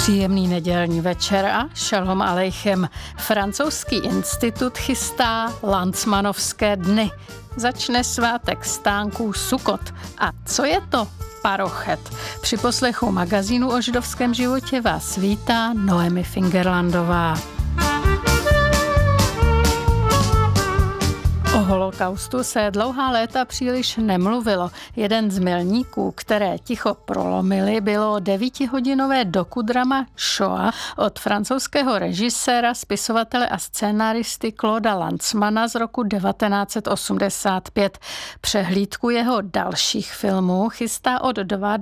Příjemný nedělní večer a šalom alejchem. Francouzský institut chystá Lanzmanovské dny. Začne svátek stánků Sukot. A co je to Parochet? Při poslechu magazínu o židovském životě vás vítá Noemi Fingerlandová. O holokaustu se dlouhá léta příliš nemluvilo. Jeden z milníků, které ticho prolomily, bylo 9hodinové dokudrama Shoah od francouzského režiséra, spisovatele a scénaristy Clauda Lanzmana z roku 1985. Přehlídku jeho dalších filmů chystá od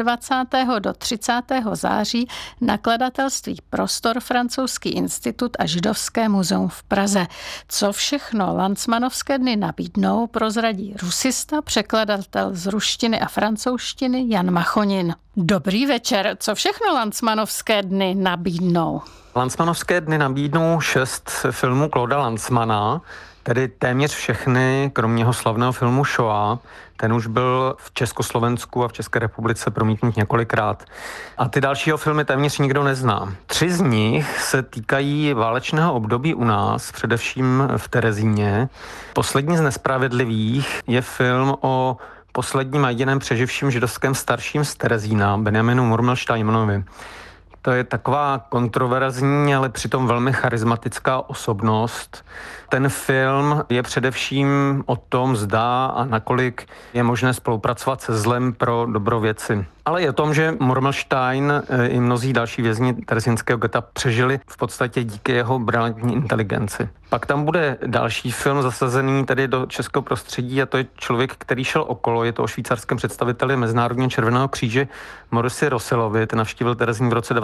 22. do 30. září nakladatelství Prostor, Francouzský institut a Židovské muzeum v Praze. Co všechno Lanzmanovské dny nabídnou, prozradí rusista, překladatel z ruštiny a francouzštiny Jan Machonin. Dobrý večer. Co všechno Lanzmanovské dny nabídnou? Lanzmanovské dny nabídnou 6 filmů Clauda Lanzmana, tedy téměř všechny, kromě jeho slavného filmu Shoah. Ten už byl v Československu a v České republice promítnut několikrát. A ty dalšího filmy téměř nikdo nezná. 3 z nich se týkají válečného období u nás, především v Terezíně. Poslední z nespravedlivých je film o posledním a jediném přeživším židovském starším z Terezína, Benjaminu Murmelsteinovi. To je taková kontroverzní, ale přitom velmi charismatická osobnost. Ten film je především o tom, zda a nakolik je možné spolupracovat se zlem pro dobro věci. Ale je o tom, že Murmelstein i mnozí další vězni terezínského geta přežili v podstatě díky jeho brilantní inteligenci. Pak tam bude další film zasazený tedy do českého prostředí a to je Člověk, který šel okolo. Je to o švýcarském představiteli Mezinárodního červeného kříže Maurici Rosselovi. Ten navštívil Terezín v roce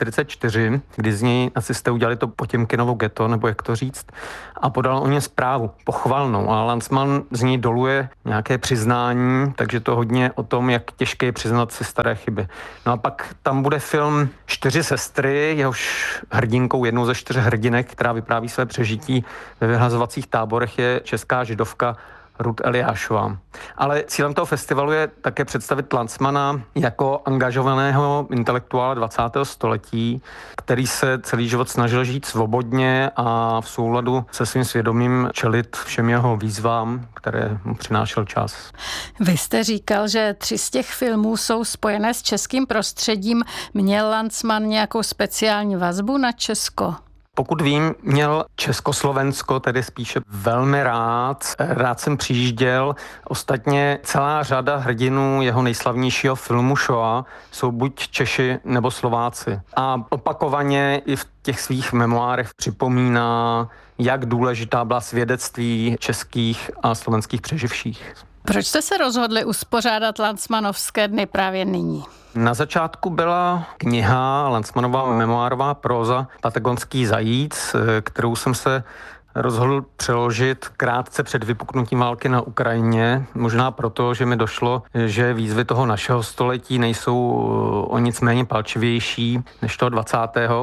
1944, kdy z něj nacisté udělali to Potěmkinovo ghetto, nebo jak to říct, a podal o něm zprávu pochvalnou. A Lanzman z něj doluje nějaké přiznání, takže to hodně o tom, jak těžké je přiznat si staré chyby. No a pak tam bude film 4 sestry, jehož hrdinkou, jednou ze 4 hrdinek, která vypráví své přežití ve vyhlazovacích táborech, je česká židovka Ruth Eliášová. Ale cílem toho festivalu je také představit Lanzmana jako angažovaného intelektuála 20. století, který se celý život snažil žít svobodně a v souladu se svým svědomím čelit všem jeho výzvám, které mu přinášel čas. Vy jste říkal, že 3 z těch filmů jsou spojené s českým prostředím. Měl Lanzman nějakou speciální vazbu na Česko? Pokud vím, měl Československo tedy spíše velmi rád. Rád jsem přijížděl. Ostatně celá řada hrdinů jeho nejslavnějšího filmu Shoah jsou buď Češi nebo Slováci. A opakovaně i v těch svých memoárech připomíná, jak důležitá byla svědectví českých a slovenských přeživších. Proč jste se rozhodli uspořádat Lanzmanovské dny právě nyní? Na začátku byla kniha Lanzmanova memoárová próza Patagonský zajíc, kterou jsem se rozhodl přeložit krátce před vypuknutím války na Ukrajině. Možná proto, že mi došlo, že výzvy toho našeho století nejsou o nic méně palčivější než toho 20.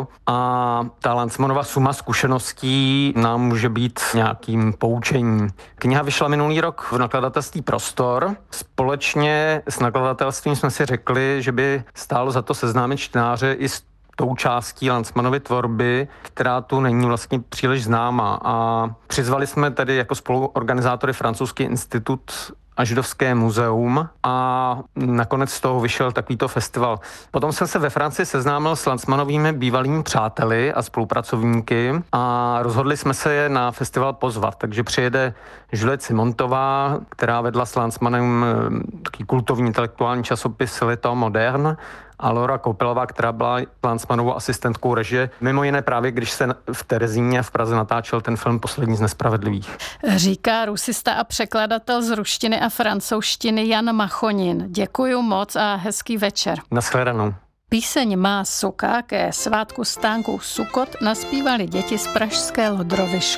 A ta Lanzmanova suma zkušeností nám může být nějakým poučením. Kniha vyšla minulý rok v nakladatelství Prostor. Společně s nakladatelstvím jsme si řekli, že by stálo za to seznámit čtenáře i s tou částí Lanzmanovy tvorby, která tu není vlastně příliš známá. A přizvali jsme tedy jako spoluorganizátory Francouzský institut a Židovské muzeum a nakonec z toho vyšel takovýto festival. Potom jsem se ve Francii seznámil s Lanzmanovými bývalými přáteli a spolupracovníky a rozhodli jsme se je na festival pozvat. Takže přijede Juliette Simontová, která vedla s Lanzmanem taký kultovní intelektuální časopis L'État moderne, a Laura Koupelová, která byla Lanzmanovou asistentkou režie, mimo jiné právě, když se v Terezíně v Praze natáčel ten film Poslední z nespravedlivých. Říká rusista a překladatel z ruštiny a francouzštiny Jan Machonin. Děkuju moc a hezký večer. Nashledanou. Píseň Má suka ke svátku stánků Sukot naspívali děti z pražské Lodrovy školy.